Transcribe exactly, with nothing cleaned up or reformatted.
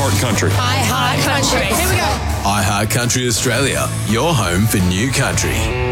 iHeart Country. iHeart Country. Here we go. iHeart Country Australia, your home for new country.